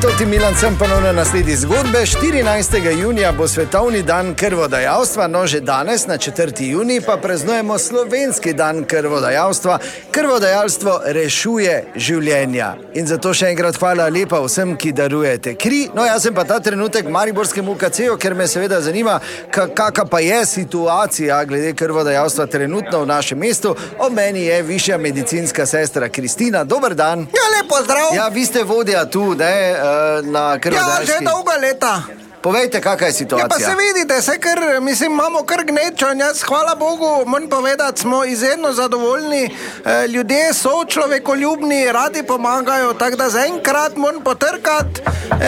Toti Milan sem ponovno nasledi zgodbe. 14. junija bo svetovni dan krvodajalstva, no že danes, na 4. junij, pa praznujemo slovenski dan krvodajalstva. Krvodajalstvo rešuje življenja. In zato še enkrat hvala lepa vsem, ki darujete kri. No, jaz sem pa ta trenutek v mariborskem UKC-ju, ker me seveda zanima, kakva pa je situacija glede krvodajalstva trenutno v našem mestu. Ob meni je višja medicinska sestra Kristina. Dober dan. Ja, lepo zdrav. Ja, vi ste vodja tu, ne, na krvodajalski. Ja, že dolga leta. Povejte, kakva je situacija? Ja, pa se vidite, imamo kar gnečo in jaz, hvala Bogu, moram povedati, smo izredno zadovoljni. Ljudje so človekoljubni, radi pomagajo, tako da zaenkrat moram potrkati,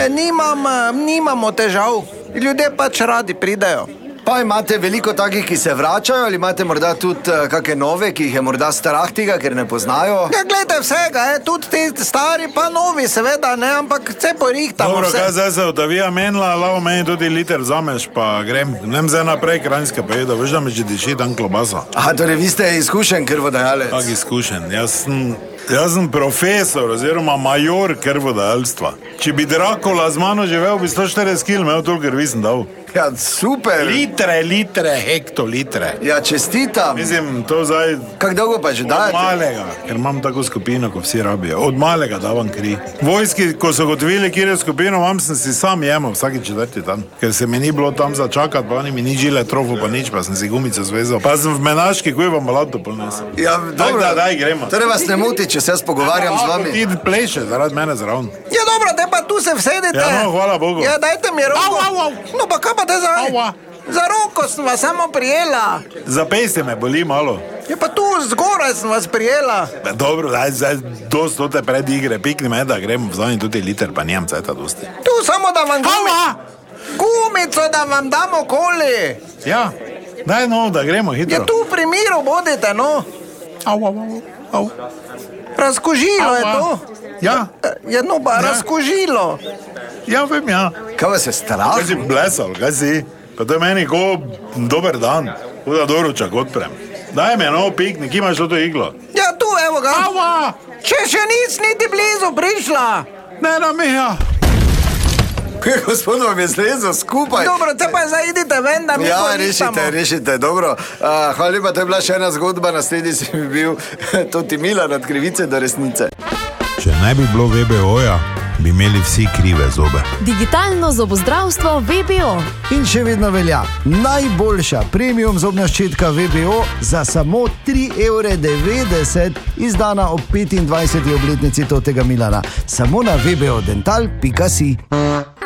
nimamo težav. Ljudje pač radi pridejo. Pa imate veliko takih, ki se vračajo, ali imate morda tudi kakšne nove, ki jih je morda strah tega, ker ne poznajo? Ja, gledajte vsega, tudi ti stari pa novi, seveda, ne, ampak vse porihtamo. Dobro, kaj zdaj se odavija menila, lavo meni tudi liter vzameš, pa grem zdaj naprej Kranjska pa jedo, veš, da me že diši dan klobasa. Aha, torej vi ste izkušen krvodajalec? Tak izkušen, jaz sem profesor oziroma major krvodajalstva. Če bi Dracula z mano živel, bi 140 kg imel, toliko krvi sem dal. Ja, super. Litre, hektolitre. Ja, čestitam. Mislim, to zdaj... Kako dolgo pa že dajete? Od malega, ker imam tako skupino, ko vsi rabijo. Od malega davam kri. Vojski, ko so gotovili, kjer je skupino, vam sem si sam jemal vsaki 4. dan. Ker se mi ni bilo tam začakati, pa oni mi ni žile trofo, pa nič, pa sem si gumico zvezal. Pa sem v menaški, ko je vam malato polnesel. Ja, dobro. Daj, gremo. Torej vas ne muti, če se jaz pogovarjam z vami. Ti pleše, zaradi mene zraven. Ja, dobro, te pa tu se vsedite. Ja, no, hvala Bogu. Ja, dajte mi roko. Au. No, pa kaj pa te za roko sem vas samo prijela. Za pejste me boli malo. Ja, pa tu zgoraj sem vas prijela. Dobro, zdaj dosti tote pred igre, pikni me, da gremo vzami tudi liter, pa nijem cajta dosti. Tu samo da vam gumico, da vam damo koli. Ja, daj no, da gremo hitro. Ja, tu pri miru bodite, no. Au. Razkožilo je to. Ja. Ja, no, pa razkožilo. Ja, vem, ja. Kaj vas je strah? Kaj si blesal, kaj si? Pa to je meni ko dober dan. Huda doručak odprem. Daj me nov piknik, imaš to iglo? Ja, tu, evo ga. Ava! Če še nic niti blizu prišla. Ne, Miha. Gospod vam je zlezel skupaj. Dobro, te pa zaidite ven, da mi porištamo. Ja, rešite, dobro. Hvala lepa, to je bila še ena zgodba, naslednji si bi bil Toti Milan od krivice do resnice. Če ne bi bilo VBO-ja, bi imeli vsi krive zobe. Digitalno zobozdravstvo VBO. In še vedno velja najboljša premium zobna ščetka VBO za samo 3,90 €, izdana ob 25. obletnici Totega Milana. Samo na vbodental.si.